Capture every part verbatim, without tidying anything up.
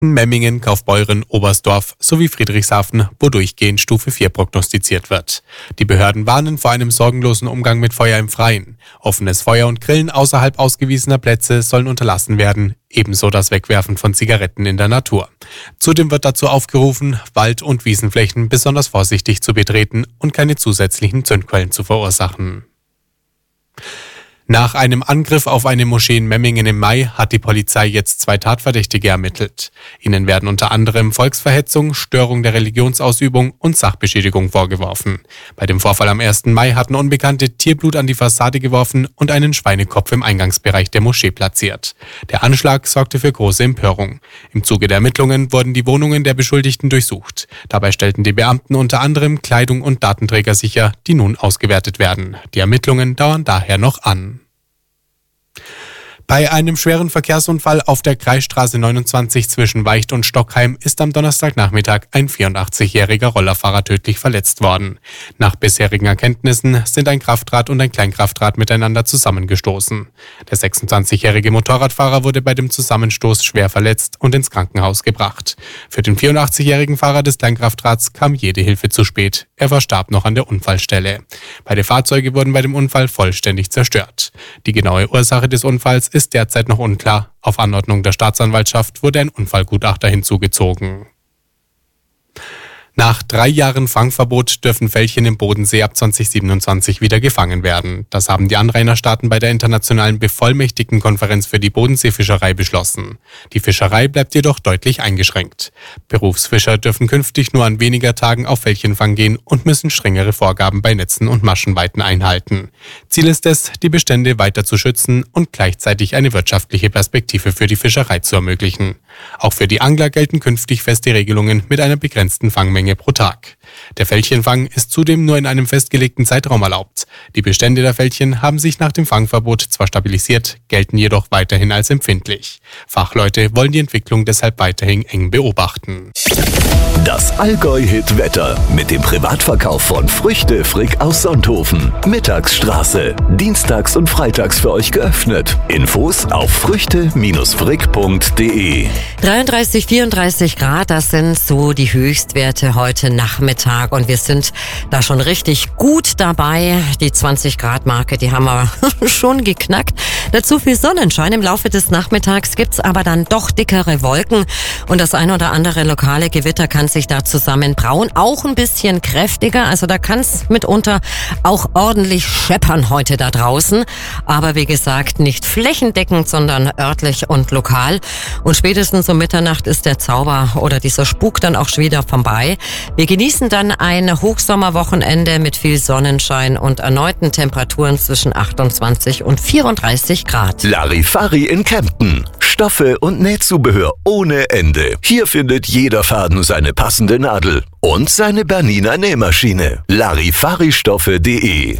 Kempten, Memmingen, Kaufbeuren, Oberstdorf sowie Friedrichshafen, wo durchgehend Stufe vier prognostiziert wird. Die Behörden warnen vor einem sorgenlosen Umgang mit Feuer im Freien. Offenes Feuer und Grillen außerhalb ausgewiesener Plätze sollen unterlassen werden, ebenso das Wegwerfen von Zigaretten in der Natur. Zudem wird dazu aufgerufen, Wald- und Wiesenflächen besonders vorsichtig zu betreten und keine zusätzlichen Zündquellen zu verursachen. Nach einem Angriff auf eine Moschee in Memmingen im Mai hat die Polizei jetzt zwei Tatverdächtige ermittelt. Ihnen werden unter anderem Volksverhetzung, Störung der Religionsausübung und Sachbeschädigung vorgeworfen. Bei dem Vorfall am ersten Mai hatten Unbekannte Tierblut an die Fassade geworfen und einen Schweinekopf im Eingangsbereich der Moschee platziert. Der Anschlag sorgte für große Empörung. Im Zuge der Ermittlungen wurden die Wohnungen der Beschuldigten durchsucht. Dabei stellten die Beamten unter anderem Kleidung und Datenträger sicher, die nun ausgewertet werden. Die Ermittlungen dauern daher noch an. Bei einem schweren Verkehrsunfall auf der Kreisstraße neunundzwanzig zwischen Weicht und Stockheim ist am Donnerstagnachmittag ein vierundachtzigjähriger Rollerfahrer tödlich verletzt worden. Nach bisherigen Erkenntnissen sind ein Kraftrad und ein Kleinkraftrad miteinander zusammengestoßen. Der sechsundzwanzigjährige Motorradfahrer wurde bei dem Zusammenstoß schwer verletzt und ins Krankenhaus gebracht. Für den vierundachtzigjährigen Fahrer des Kleinkraftrads kam jede Hilfe zu spät. Er verstarb noch an der Unfallstelle. Beide Fahrzeuge wurden bei dem Unfall vollständig zerstört. Die genaue Ursache des Unfalls ist ist derzeit noch unklar. Auf Anordnung der Staatsanwaltschaft wurde ein Unfallgutachter hinzugezogen. Nach drei Jahren Fangverbot dürfen Felchen im Bodensee ab zwanzig siebenundzwanzig wieder gefangen werden. Das haben die Anrainerstaaten bei der internationalen Bevollmächtigtenkonferenz für die Bodenseefischerei beschlossen. Die Fischerei bleibt jedoch deutlich eingeschränkt. Berufsfischer dürfen künftig nur an weniger Tagen auf Felchenfang gehen und müssen strengere Vorgaben bei Netzen und Maschenweiten einhalten. Ziel ist es, die Bestände weiter zu schützen und gleichzeitig eine wirtschaftliche Perspektive für die Fischerei zu ermöglichen. Auch für die Angler gelten künftig feste Regelungen mit einer begrenzten Fangmenge pro Tag. Der Felchenfang ist zudem nur in einem festgelegten Zeitraum erlaubt. Die Bestände der Felchen haben sich nach dem Fangverbot zwar stabilisiert, gelten jedoch weiterhin als empfindlich. Fachleute wollen die Entwicklung deshalb weiterhin eng beobachten. Das Allgäu-Hit-Wetter mit dem Privatverkauf von Früchte Frick aus Sonthofen. Mittagsstraße. Dienstags und freitags für euch geöffnet. Infos auf früchte Frick punkt de. dreiunddreißig, vierunddreißig Grad, das sind so die Höchstwerte heute Nachmittag. Und wir sind da schon richtig gut dabei. Die zwanzig Grad Marke, die haben wir schon geknackt. Dazu viel Sonnenschein. Im Laufe des Nachmittags gibt's aber dann doch dickere Wolken. Und das ein oder andere lokale Gewitter kann sich da zusammenbrauen. Auch ein bisschen kräftiger. Also da kann es mitunter auch ordentlich scheppern heute da draußen. Aber wie gesagt, nicht flächendeckend, sondern örtlich und lokal. Und spätestens um Mitternacht ist der Zauber oder dieser Spuk dann auch schon wieder vorbei. Wir genießen dann ein Hochsommerwochenende mit viel Sonnenschein und erneuten Temperaturen zwischen achtundzwanzig und vierunddreißig Grad. Larifari in Kempten. Stoffe und Nähzubehör ohne Ende. Hier findet jeder Faden seine passende Nadel und seine Bernina Nähmaschine. Larifaristoffe punkt de.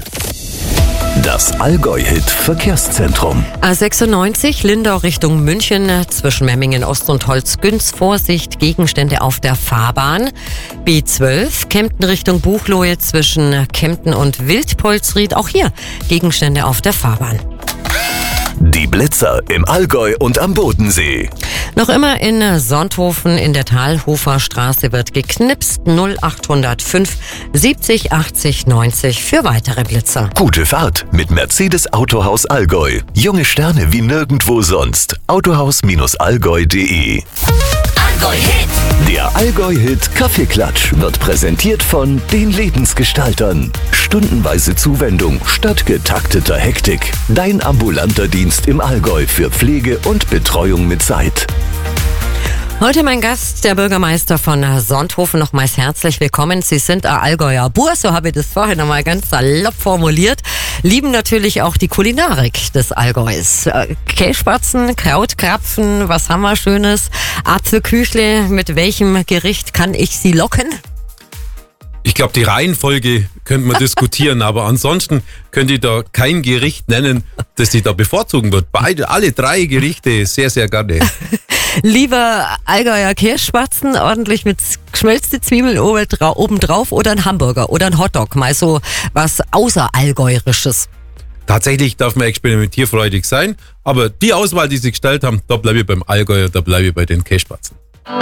Das Allgäu-Hit Verkehrszentrum. A sechsundneunzig Lindau Richtung München zwischen Memmingen Ost und Holzgünz. Vorsicht, Gegenstände auf der Fahrbahn. B zwölf Kempten Richtung Buchloe zwischen Kempten und Wildpolsried. Auch hier Gegenstände auf der Fahrbahn. Die Blitzer im Allgäu und am Bodensee. Noch immer in Sonthofen in der Talhofer Straße wird geknipst. null acht null fünf siebzig achtzig neunzig für weitere Blitzer. Gute Fahrt mit Mercedes Autohaus Allgäu. Junge Sterne wie nirgendwo sonst. autohaus allgäu punkt de. Allgäu-Hit. Der Allgäu-Hit Kaffeeklatsch wird präsentiert von den Lebensgestaltern. Stundenweise Zuwendung statt getakteter Hektik. Dein ambulanter Dienst im Allgäu für Pflege und Betreuung mit Zeit. Heute mein Gast, der Bürgermeister von Sonthofen. Nochmals herzlich willkommen. Sie sind ein Allgäuer Bur, so habe ich das vorhin nochmal ganz salopp formuliert. Lieben natürlich auch die Kulinarik des Allgäus. Kässpatzen, Krautkrapfen, was haben wir Schönes? Apfelküchle, mit welchem Gericht kann ich Sie locken? Ich glaube, die Reihenfolge könnte man diskutieren, aber ansonsten könnte ich da kein Gericht nennen, das sie da bevorzugen wird. Beide, alle drei Gerichte sehr, sehr gerne. Lieber Allgäuer Kässpatzen, ordentlich mit geschmelzte Zwiebeln obendrauf oder ein Hamburger oder ein Hotdog, mal so was Außerallgäuerisches. Tatsächlich darf man experimentierfreudig sein, aber die Auswahl, die sie gestellt haben, da bleibe ich beim Allgäuer, da bleibe ich bei den Kässpatzen.